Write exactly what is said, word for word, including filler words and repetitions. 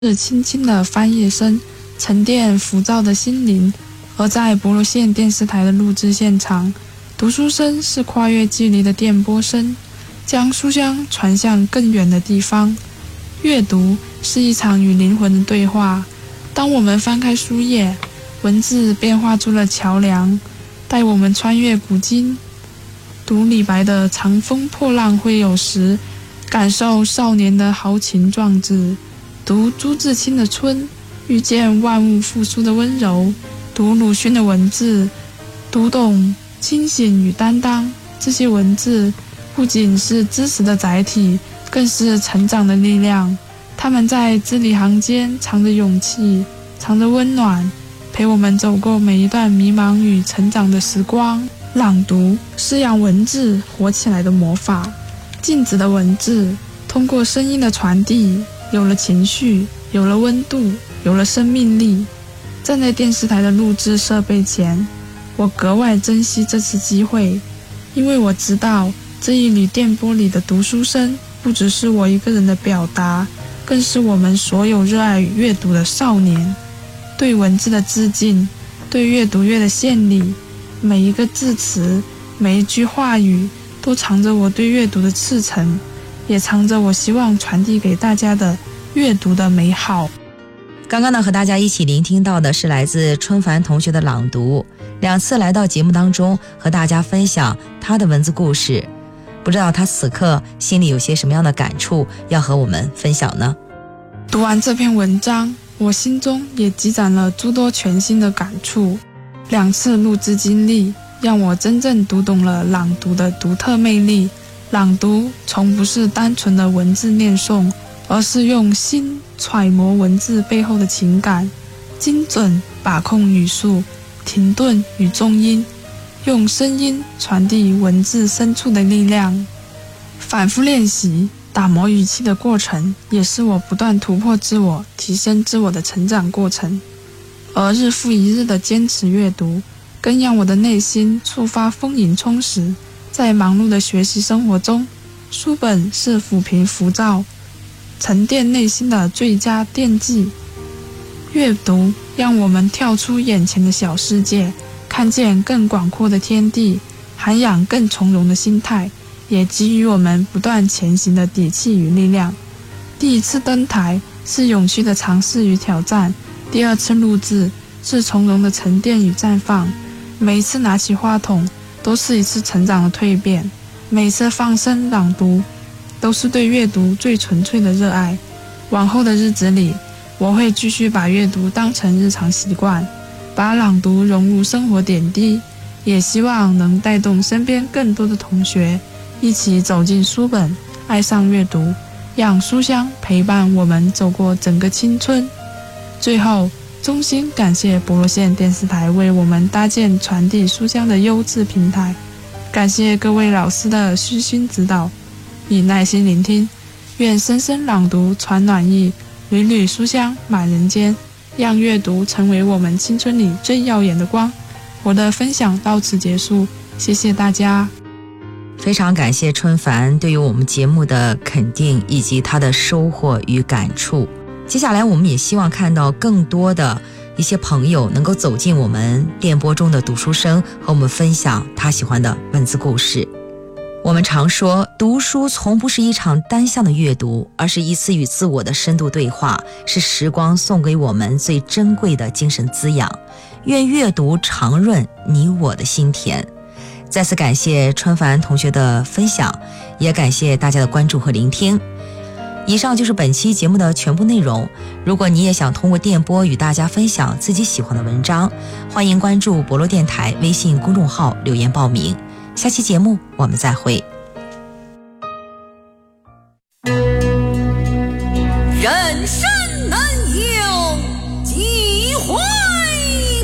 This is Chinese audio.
是轻轻的翻页声，沉淀浮躁的心灵。而在博罗县电视台的录制现场，读书声是跨越距离的电波声，将书香传向更远的地方。阅读是一场与灵魂的对话，当我们翻开书页，文字便画出了桥梁，带我们穿越古今。读李白的长风破浪会有时，感受少年的豪情壮志；读朱自清的春，遇见万物复苏的温柔；读鲁迅的文字，读懂清醒与担当。这些文字不仅是知识的载体，更是成长的力量。他们在字里行间藏着勇气，藏着温暖，陪我们走过每一段迷茫与成长的时光。朗读是让文字活起来的魔法。静止的文字通过声音的传递，有了情绪，有了温度，有了生命力。站在电视台的录制设备前，我格外珍惜这次机会，因为我知道这一缕电波里的读书声不只是我一个人的表达，更是我们所有热爱与阅读的少年对文字的致敬，对阅读乐的献礼。每一个字词，每一句话语，都藏着我对阅读的赤诚，也藏着我希望传递给大家的阅读的美好。 刚刚呢，和大家一起聆听到的是来自春凡同学的朗读，两次来到节目当中和大家分享他的文字故事，不知道他此刻心里有些什么样的感触要和我们分享呢？ 读完这篇文章，我心中也积攒了诸多全新的感触。两次录制经历让我真正读懂了朗读的独特魅力。朗读从不是单纯的文字念诵，而是用心揣摩文字背后的情感，精准把控语速，停顿与重音，用声音传递文字深处的力量。反复练习打磨语气的过程，也是我不断突破自我、提升自我的成长过程。而日复一日的坚持阅读，更让我的内心触发丰盈充实。在忙碌的学习生活中，书本是抚平浮躁、沉淀内心的最佳电剂。阅读让我们跳出眼前的小世界，看见更广阔的天地，涵养更从容的心态，也给予我们不断前行的底气与力量。第一次登台是勇气的尝试与挑战，第二次录制是从容的沉淀与绽放。每一次拿起话筒都是一次成长的蜕变，每一次放声朗读都是对阅读最纯粹的热爱。往后的日子里，我会继续把阅读当成日常习惯，把朗读融入生活点滴，也希望能带动身边更多的同学一起走进书本，爱上阅读，让书香陪伴我们走过整个青春。最后，衷心感谢博罗县电视台为我们搭建传递书香的优质平台，感谢各位老师的虚心指导与耐心聆听。愿声声朗读传暖意，缕缕书香满人间，让阅读成为我们青春里最耀眼的光。我的分享到此结束，谢谢大家。 非常感谢春凡对于我们节目的肯定以及他的收获与感触。接下来我们也希望看到更多的一些朋友能够走进我们电波中的读书声，和我们分享他喜欢的文字故事。我们常说，读书从不是一场单向的阅读，而是一次与自我的深度对话，是时光送给我们最珍贵的精神滋养。愿阅读常润你我的心田。再次感谢春凡同学的分享，也感谢大家的关注和聆听。以上就是本期节目的全部内容。如果你也想通过电波与大家分享自己喜欢的文章，欢迎关注博罗电台微信公众号留言报名。下期节目我们再会。